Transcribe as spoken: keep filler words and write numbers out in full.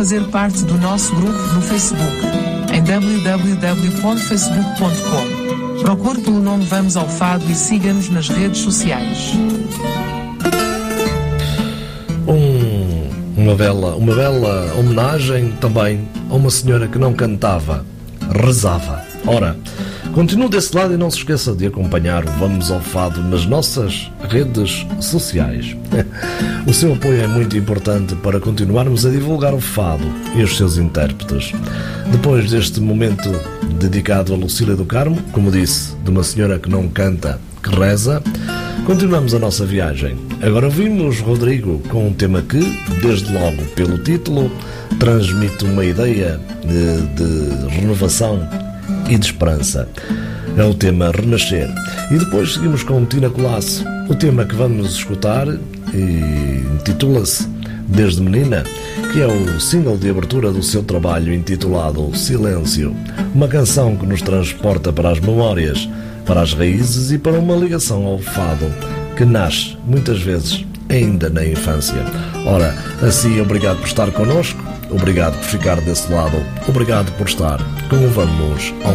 fazer parte do nosso grupo no Facebook, em w w w ponto facebook ponto com. Procure pelo nome Vamos ao Fado e siga-nos nas redes sociais. Um, uma, bela, uma bela homenagem também a uma senhora que não cantava, rezava. Ora, continue desse lado e não se esqueça de acompanhar o Vamos ao Fado nas nossas redes sociais. O seu apoio é muito importante para continuarmos a divulgar o fado e os seus intérpretes. Depois deste momento dedicado a Lucília do Carmo, como disse, de uma senhora que não canta, que reza, continuamos a nossa viagem. Agora ouvimos Rodrigo com um tema que, desde logo pelo título, transmite uma ideia de, de renovação e de esperança. É o tema Renascer. E depois seguimos com Tina Colasso. O tema que vamos escutar e intitula-se Desde Menina, que é o single de abertura do seu trabalho intitulado Silêncio. Uma canção que nos transporta para as memórias, para as raízes e para uma ligação ao fado, que nasce, muitas vezes, ainda na infância. Ora, assim, obrigado por estar connosco, obrigado por ficar desse lado, obrigado por estar com o Vamos ao